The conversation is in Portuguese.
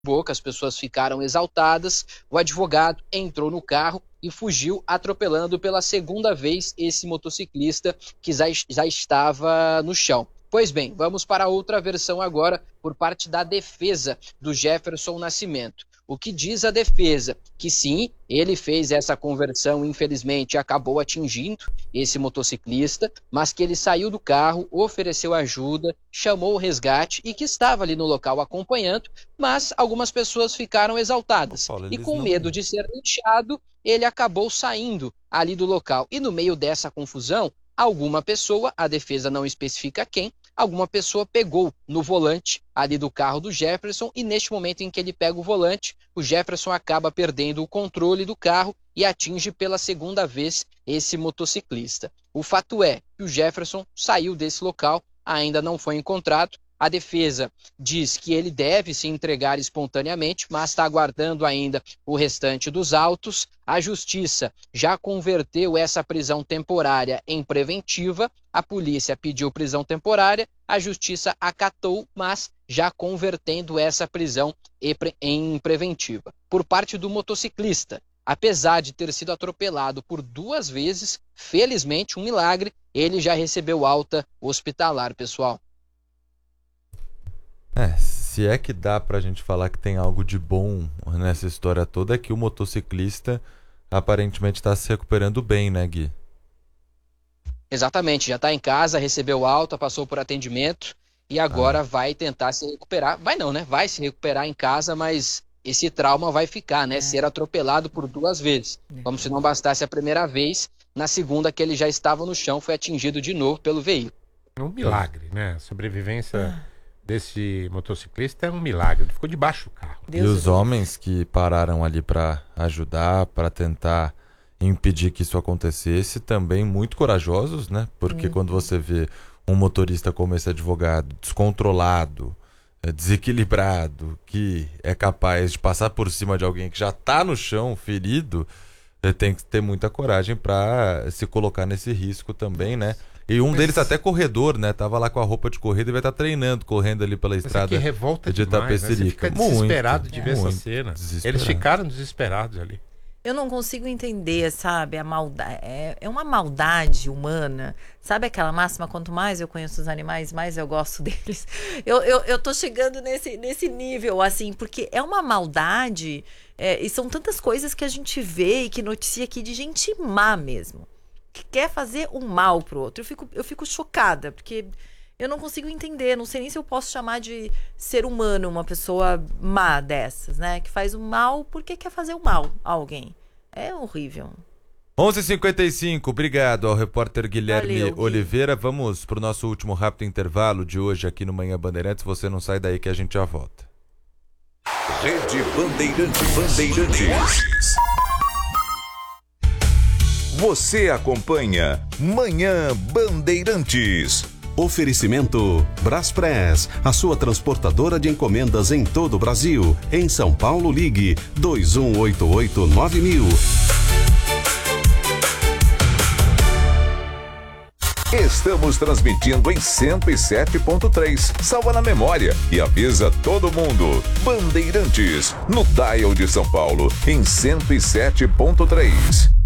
boca, as pessoas ficaram exaltadas, o advogado entrou no carro e fugiu, atropelando pela segunda vez esse motociclista que já estava no chão. Pois bem, vamos para outra versão agora por parte da defesa do Jefferson Nascimento. O que diz a defesa? Que sim, ele fez essa conversão, infelizmente acabou atingindo esse motociclista, mas que ele saiu do carro, ofereceu ajuda, chamou o resgate e que estava ali no local acompanhando, mas algumas pessoas ficaram exaltadas. E com medo de ser linchado, ele acabou saindo ali do local. E no meio dessa confusão, alguma pessoa, a defesa não especifica quem, alguma pessoa pegou no volante ali do carro do Jefferson e neste momento em que ele pega o volante, o Jefferson acaba perdendo o controle do carro e atinge pela segunda vez esse motociclista. O fato é que o Jefferson saiu desse local, ainda não foi encontrado. A defesa diz que ele deve se entregar espontaneamente, mas está aguardando ainda o restante dos autos. A Justiça já converteu essa prisão temporária em preventiva. A polícia pediu prisão temporária, a Justiça acatou, mas já convertendo essa prisão em preventiva. Por parte do motociclista, apesar de ter sido atropelado por 2 vezes, felizmente, um milagre, ele já recebeu alta hospitalar, pessoal. Se é que dá pra gente falar que tem algo de bom nessa história toda, é que o motociclista aparentemente está se recuperando bem, né, Gui? Exatamente, já está em casa, recebeu alta, passou por atendimento e agora vai tentar se recuperar. Vai não, né? Vai se recuperar em casa, mas esse trauma vai ficar, né? Ser atropelado por 2 vezes. Como se não bastasse a primeira vez, na segunda que ele já estava no chão, foi atingido de novo pelo veículo. É um milagre, né? A sobrevivência desse motociclista é um milagre. Ele ficou debaixo do carro. E os homens que pararam ali para ajudar, para tentar impedir que isso acontecesse, também muito corajosos, né? Porque quando você vê um motorista como esse advogado, descontrolado, desequilibrado, que é capaz de passar por cima de alguém que já está no chão, ferido, tem que ter muita coragem para se colocar nesse risco também, né? E um deles até corredor, né? Tava lá com a roupa de corrida e vai estar treinando, correndo ali pela estrada que revolta de demais, né? Você fica desesperado de ver essa cena. Eles ficaram desesperados ali. Eu não consigo entender, sabe, a maldade. É uma maldade humana. Sabe aquela máxima, quanto mais eu conheço os animais, mais eu gosto deles. Eu tô chegando nesse nível, assim, porque é uma maldade, e são tantas coisas que a gente vê e que noticia aqui de gente má mesmo, que quer fazer um mal pro outro. Eu fico chocada, porque eu não consigo entender, não sei nem se eu posso chamar de ser humano uma pessoa má dessas, né? Que faz o mal porque quer fazer o mal a alguém. É horrível. 11h55, obrigado ao repórter Guilherme Valeu, Oliveira. Vamos pro nosso último rápido intervalo de hoje aqui no Manhã Bandeirantes. Você não sai daí que a gente já volta. Rede Bandeirantes. Você acompanha Manhã Bandeirantes. Oferecimento Braspress, a sua transportadora de encomendas em todo o Brasil. Em São Paulo, ligue 2188-9000. Estamos transmitindo em 107.3. Salva na memória e avisa todo mundo. Bandeirantes, no dial de São Paulo, em 107.3.